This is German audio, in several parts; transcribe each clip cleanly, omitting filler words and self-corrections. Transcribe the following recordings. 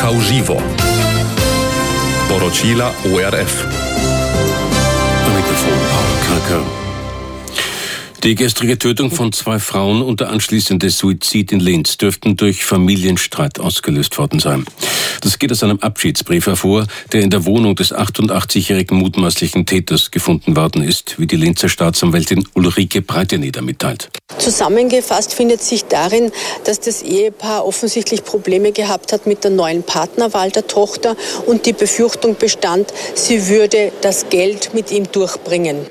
TV Živo. Poročila ORF. Am Mikrofon Paul Kacker. Die gestrige Tötung von 2 Frauen und der anschließende Suizid in Linz dürften durch Familienstreit ausgelöst worden sein. Das geht aus einem Abschiedsbrief hervor, der in der Wohnung des 88-jährigen mutmaßlichen Täters gefunden worden ist, wie die Linzer Staatsanwältin Ulrike Breiteneder mitteilt. Zusammengefasst findet sich darin, dass das Ehepaar offensichtlich Probleme gehabt hat mit der neuen Partnerwahl der Tochter und die Befürchtung bestand, sie würde das Geld mit ihm durchbringen,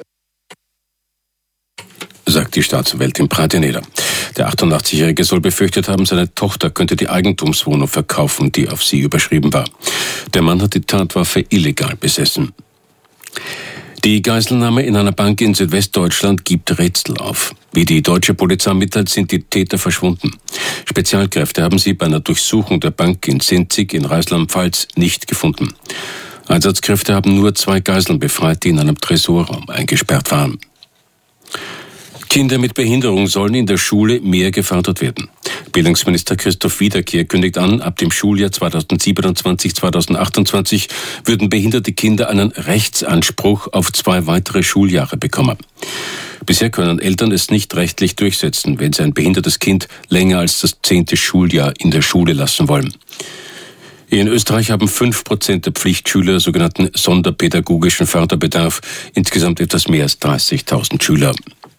sagt die Staatsanwältin Breiteneder. Der 88-Jährige soll befürchtet haben, seine Tochter könnte die Eigentumswohnung verkaufen, die auf sie überschrieben war. Der Mann hat die Tatwaffe illegal besessen. Die Geiselnahme in einer Bank in Südwestdeutschland gibt Rätsel auf. Wie die deutsche Polizei mitteilt, sind die Täter verschwunden. Spezialkräfte haben sie bei einer Durchsuchung der Bank in Sinzig in Rheinland-Pfalz nicht gefunden. Einsatzkräfte haben nur 2 Geiseln befreit, die in einem Tresorraum eingesperrt waren. Kinder mit Behinderung sollen in der Schule mehr gefördert werden. Bildungsminister Christoph Wiederkehr kündigt an, ab dem Schuljahr 2027/2028 würden behinderte Kinder einen Rechtsanspruch auf 2 weitere Schuljahre bekommen. Bisher können Eltern es nicht rechtlich durchsetzen, wenn sie ein behindertes Kind länger als das 10. Schuljahr in der Schule lassen wollen. In Österreich haben 5% der Pflichtschüler sogenannten sonderpädagogischen Förderbedarf, insgesamt etwas mehr als 30.000 Schüler.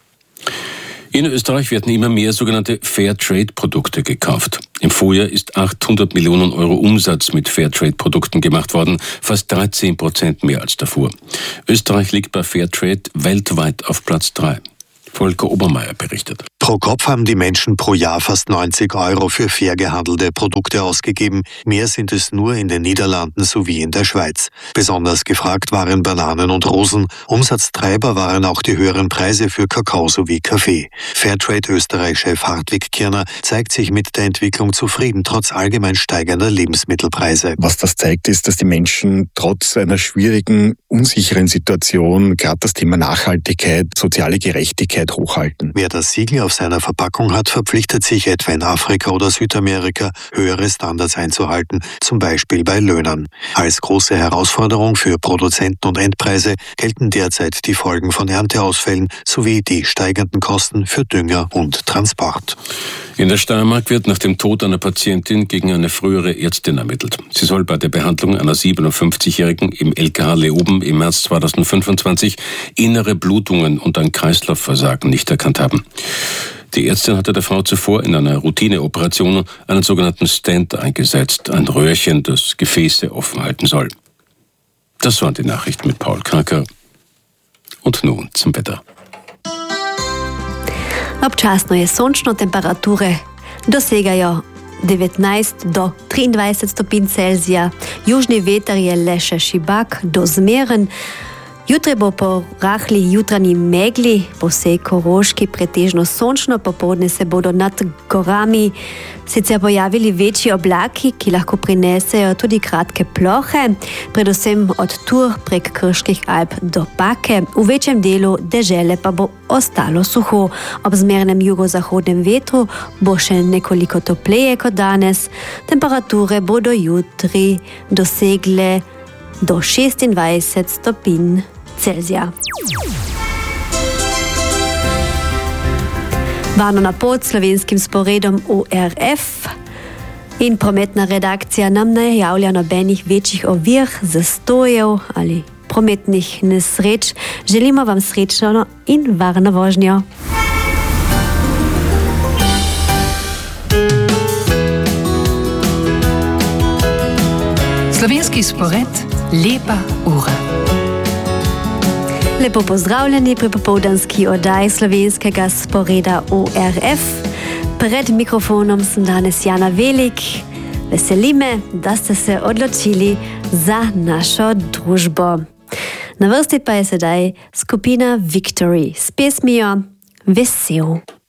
In Österreich werden immer mehr sogenannte Fairtrade-Produkte gekauft. Im Vorjahr ist 800 Millionen Euro Umsatz mit Fairtrade-Produkten gemacht worden, fast 13% mehr als davor. Österreich liegt bei Fairtrade weltweit auf Platz 3. Volker Obermeier berichtet. Pro Kopf haben die Menschen pro Jahr fast 90 Euro für fair gehandelte Produkte ausgegeben. Mehr sind es nur in den Niederlanden sowie in der Schweiz. Besonders gefragt waren Bananen und Rosen. Umsatztreiber waren auch die höheren Preise für Kakao sowie Kaffee. Fairtrade-Österreich-Chef Hartwig Kirner zeigt sich mit der Entwicklung zufrieden, trotz allgemein steigender Lebensmittelpreise. Was das zeigt, ist, dass die Menschen trotz einer schwierigen, unsicheren Situation gerade das Thema Nachhaltigkeit, soziale Gerechtigkeit hochhalten. Wer das Siegel auf seiner Verpackung hat, verpflichtet sich etwa in Afrika oder Südamerika, höhere Standards einzuhalten, zum Beispiel bei Löhnen. Als große Herausforderung für Produzenten und Endpreise gelten derzeit die Folgen von Ernteausfällen sowie die steigenden Kosten für Dünger und Transport. In der Steiermark wird nach dem Tod einer Patientin gegen eine frühere Ärztin ermittelt. Sie soll bei der Behandlung einer 57-Jährigen im LKH Leoben im März 2025 innere Blutungen und ein Kreislaufversagen nicht erkannt haben. Die Ärztin hatte der Frau zuvor in einer Routineoperation einen sogenannten Stent eingesetzt, ein Röhrchen, das Gefäße offen halten soll. Das waren die Nachrichten mit Paul Kacker. Und nun zum Wetter. Občasno je sončno, temperature dosegajo 19 do 23 stopinj Celzija. Južni veter je le še šibak do zmeren. Jutre bo po rahli jutranji megli, po vsej Koroški pretežno sončno, popoldne se bodo nad gorami sicer pojavili večji oblaki, ki lahko prinesejo tudi kratke plohe, predvsem od Tur prek Krških Alp do Pake. V večjem delu dežele pa bo ostalo suho. Ob zmernem jugozahodnem vetru bo še nekoliko topleje kot danes. Temperature bodo jutri dosegle do 26 stopinj Celzija. Varno na pot slovenskim sporedom ORF in prometna redakcija nam ne javlja nobenih večjih ovir, zastojev ali prometnih nesreč. Želimo vam srečno in varno vožnjo. Slovenski spored, lepa ura. Lepo pozdravljeni pri popoldanski oddaji slovenskega sporeda ORF. Pred mikrofonom sem danes Jana Velik. Veseli me, da ste se odločili za našo družbo. Na vrsti pa je sedaj skupina Victory s pesmijo Vesel.